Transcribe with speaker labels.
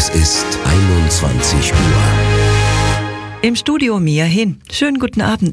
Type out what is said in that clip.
Speaker 1: Es ist 21 Uhr.
Speaker 2: Im Studio Mia Hin. Schönen guten Abend.